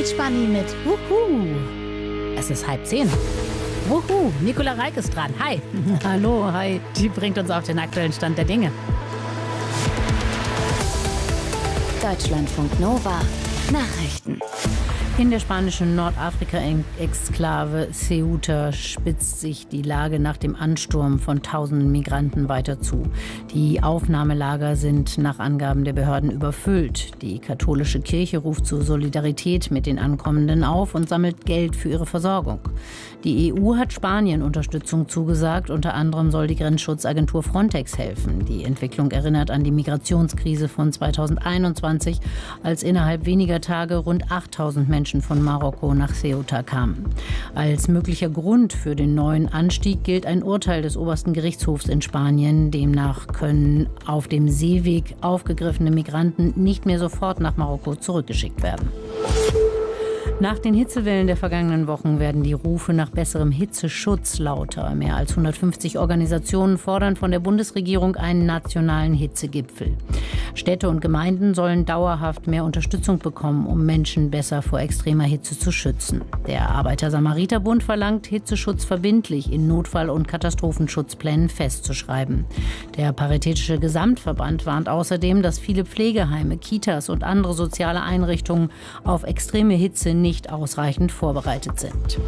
Quietschbunny mit Wuhu. Es ist 9:30. Wuhu, Nicola Reik ist dran. Hi. Hallo, hi. Die bringt uns auf den aktuellen Stand der Dinge. Deutschlandfunk Nova Nachrichten. In der spanischen Nordafrika-Exklave Ceuta spitzt sich die Lage nach dem Ansturm von tausenden Migranten weiter zu. Die Aufnahmelager sind nach Angaben der Behörden überfüllt. Die katholische Kirche ruft zur Solidarität mit den Ankommenden auf und sammelt Geld für ihre Versorgung. Die EU hat Spanien Unterstützung zugesagt. Unter anderem soll die Grenzschutzagentur Frontex helfen. Die Entwicklung erinnert an die Migrationskrise von 2021, als innerhalb weniger Tage rund 8000 Menschen von Marokko nach Ceuta kamen. Als möglicher Grund für den neuen Anstieg gilt ein Urteil des obersten Gerichtshofs in Spanien. Demnach können auf dem Seeweg aufgegriffene Migranten nicht mehr sofort nach Marokko zurückgeschickt werden. Nach den Hitzewellen der vergangenen Wochen werden die Rufe nach besserem Hitzeschutz lauter. Mehr als 150 Organisationen fordern von der Bundesregierung einen nationalen Hitzegipfel. Städte und Gemeinden sollen dauerhaft mehr Unterstützung bekommen, um Menschen besser vor extremer Hitze zu schützen. Der Arbeiter-Samariter-Bund verlangt, Hitzeschutz verbindlich in Notfall- und Katastrophenschutzplänen festzuschreiben. Der Paritätische Gesamtverband warnt außerdem, dass viele Pflegeheime, Kitas und andere soziale Einrichtungen auf extreme Hitze nicht ausreichend vorbereitet sind.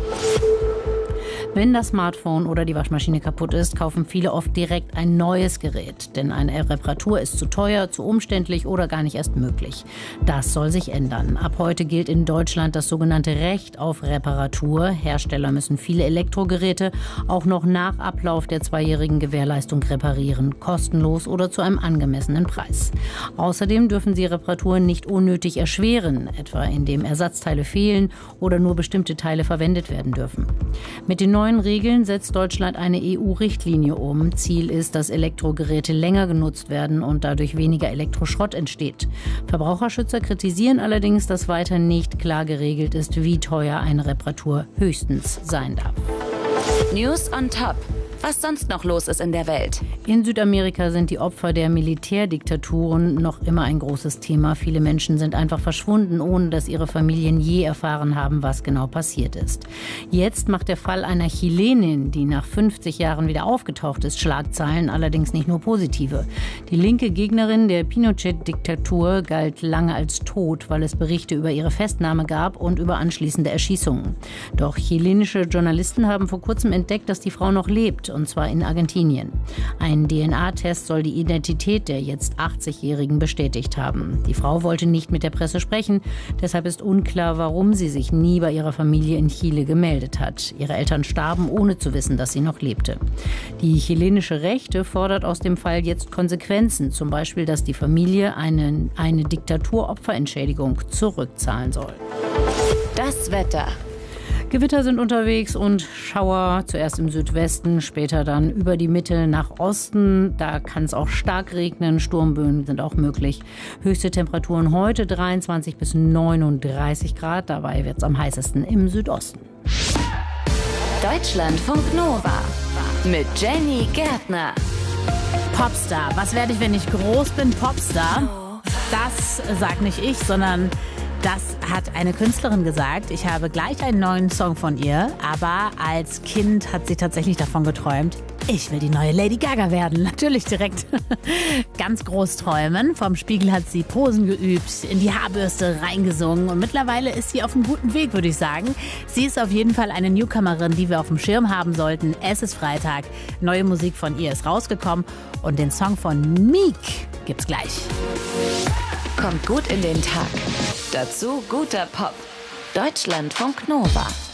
Wenn das Smartphone oder die Waschmaschine kaputt ist, kaufen viele oft direkt ein neues Gerät. Denn eine Reparatur ist zu teuer, zu umständlich oder gar nicht erst möglich. Das soll sich ändern. Ab heute gilt in Deutschland das sogenannte Recht auf Reparatur. Hersteller müssen viele Elektrogeräte auch noch nach Ablauf der 2-jährigen Gewährleistung reparieren. Kostenlos oder zu einem angemessenen Preis. Außerdem dürfen sie Reparaturen nicht unnötig erschweren, etwa indem Ersatzteile fehlen oder nur bestimmte Teile verwendet werden dürfen. Mit den neuen Regeln setzt Deutschland eine EU-Richtlinie um. Ziel ist, dass Elektrogeräte länger genutzt werden und dadurch weniger Elektroschrott entsteht. Verbraucherschützer kritisieren allerdings, dass weiter nicht klar geregelt ist, wie teuer eine Reparatur höchstens sein darf. News on Top. Was sonst noch los ist in der Welt. In Südamerika sind die Opfer der Militärdiktaturen noch immer ein großes Thema. Viele Menschen sind einfach verschwunden, ohne dass ihre Familien je erfahren haben, was genau passiert ist. Jetzt macht der Fall einer Chilenin, die nach 50 Jahren wieder aufgetaucht ist, Schlagzeilen, allerdings nicht nur positive. Die linke Gegnerin der Pinochet-Diktatur galt lange als tot, weil es Berichte über ihre Festnahme gab und über anschließende Erschießungen. Doch chilenische Journalisten haben vor kurzem entdeckt, dass die Frau noch lebt. Und zwar in Argentinien. Ein DNA-Test soll die Identität der jetzt 80-Jährigen bestätigt haben. Die Frau wollte nicht mit der Presse sprechen, deshalb ist unklar, warum sie sich nie bei ihrer Familie in Chile gemeldet hat. Ihre Eltern starben, ohne zu wissen, dass sie noch lebte. Die chilenische Rechte fordert aus dem Fall jetzt Konsequenzen, zum Beispiel, dass die Familie eine Diktaturopferentschädigung zurückzahlen soll. Das Wetter. Gewitter sind unterwegs und Schauer, zuerst im Südwesten, später dann über die Mitte nach Osten. Da kann es auch stark regnen, Sturmböen sind auch möglich. Höchste Temperaturen heute 23 bis 39 Grad, dabei wird es am heißesten im Südosten. Deutschlandfunk Nova mit Jenny Gärtner. Popstar. Was werde ich, wenn ich groß bin? Popstar. Das sagt nicht ich, sondern das hat eine Künstlerin gesagt. Ich habe gleich einen neuen Song von ihr, aber als Kind hat sie tatsächlich davon geträumt, ich will die neue Lady Gaga werden. Natürlich direkt ganz groß träumen. Vom Spiegel hat sie Posen geübt, in die Haarbürste reingesungen und mittlerweile ist sie auf einem guten Weg, würde ich sagen. Sie ist auf jeden Fall eine Newcomerin, die wir auf dem Schirm haben sollten. Es ist Freitag, neue Musik von ihr ist rausgekommen und den Song von Meek gibt's gleich. Kommt gut in den Tag. Dazu guter Pop. Deutschlandfunk Nova.